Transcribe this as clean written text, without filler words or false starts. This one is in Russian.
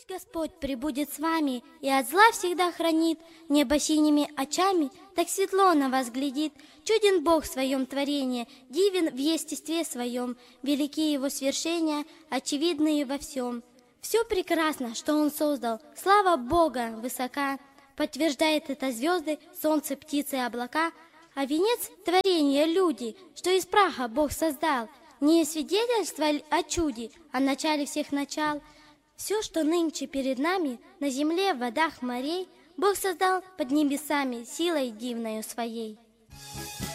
Пусть Господь пребудет с вами и от зла всегда хранит, небо синими очами так светло на вас глядит. Чуден Бог в своем творении, дивен в естестве своем, велики Его свершения, очевидные во всем. Все прекрасно, что Он создал, слава Бога высока, подтверждает это звезды, солнце, птицы, облака. А венец творения люди, что из праха Бог создал, не свидетельство о чуде, о начале всех начал. Все, что нынче перед нами, на земле, в водах морей, Бог создал под небесами силой дивною своей.